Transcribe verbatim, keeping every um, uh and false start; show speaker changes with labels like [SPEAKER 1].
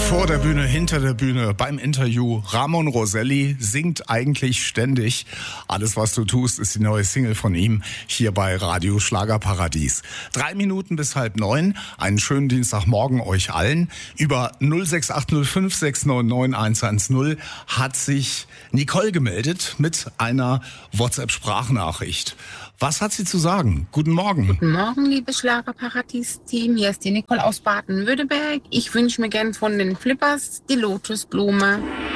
[SPEAKER 1] Vor der Bühne, hinter der Bühne, beim Interview. Ramon Roselli singt eigentlich ständig. Alles, was du tust, ist die neue Single von ihm hier bei Radio Schlagerparadies. Drei Minuten bis halb neun. Einen schönen Dienstagmorgen euch allen. Über null sechs acht null fünf sechs neun neun eins eins null hat sich Nicole gemeldet mit einer WhatsApp-Sprachnachricht. Was hat sie zu sagen? Guten Morgen.
[SPEAKER 2] Guten Morgen, liebes Schlagerparadies-Team. Hier ist die Nicole aus Baden-Württemberg. Ich wünsche mir gern von den Flippers die Lotusblume.